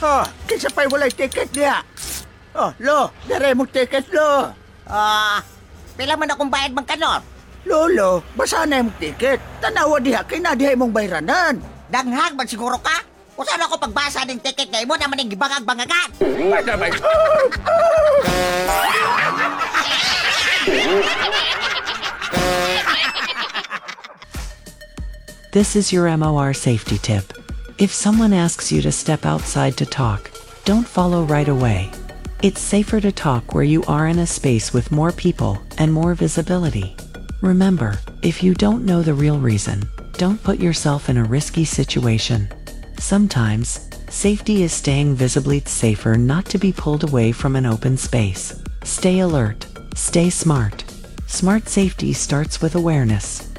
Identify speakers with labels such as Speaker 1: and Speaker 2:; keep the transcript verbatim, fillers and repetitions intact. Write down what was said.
Speaker 1: Oh, kinsa pa'y walay ticket niya? Oh, lo, dere mo ticket, lo.
Speaker 2: Ah, pila man akong bayad man kanor.
Speaker 1: Lolo, basa na yung ticket. Tanawa diha, kinadihay mong bayranan.
Speaker 2: Danghag man siguro ka? Kung saan ako pagbasa ng ticket ngayon mo naman yung gibangag-bangagan.
Speaker 1: Madamay.
Speaker 3: This is your M O R safety tip. If someone asks you to step outside to talk, don't follow right away. It's safer to talk where you are in a space with more people and more visibility. Remember, if you don't know the real reason, don't put yourself in a risky situation. Sometimes, safety is staying visibly safer not to be pulled away from an open space. Stay alert. Stay smart. Smart safety starts with awareness.